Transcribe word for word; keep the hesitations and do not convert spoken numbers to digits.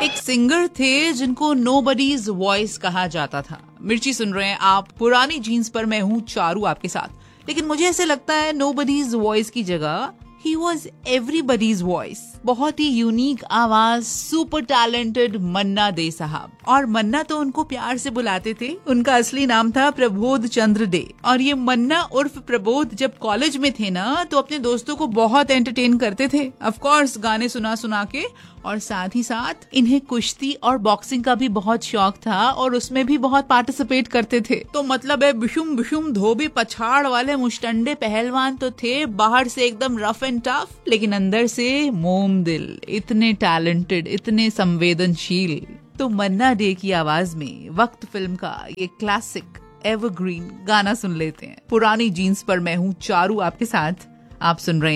एक सिंगर थे जिनको नोबडीज वॉइस कहा जाता था। मिर्ची सुन रहे हैं आप, पुरानी जीन्स पर मैं हूँ चारू आपके साथ। लेकिन मुझे ऐसे लगता है नोबडीज वॉइस की जगह ही वॉज एवरीबडीज वॉइस। बहुत ही यूनिक आवाज, सुपर टैलेंटेड मन्ना डे साहब। और मन्ना तो उनको प्यार से बुलाते थे, उनका असली नाम था प्रबोध चंद्र डे। और ये मन्ना उर्फ प्रबोध जब कॉलेज में थे ना, तो अपने दोस्तों को बहुत एंटरटेन करते थे, ऑफ कोर्स गाने सुना सुना के। और साथ ही साथ इन्हें कुश्ती और बॉक्सिंग का भी बहुत शौक था और उसमें भी बहुत पार्टिसिपेट करते थे। तो मतलब है बिशुम बिशुम धोबी पछाड़ वाले मुश्तंडे पहलवान तो थे, बाहर से एकदम रफ एंड टफ, लेकिन अंदर से मोम दिल, इतने टैलेंटेड, इतने संवेदनशील। तो मन्ना डे की आवाज में वक्त फिल्म का ये क्लासिक एवरग्रीन गाना सुन लेते हैं। पुरानी जीन्स पर मैं हूँ चारू आपके साथ, आप सुन रहे हैं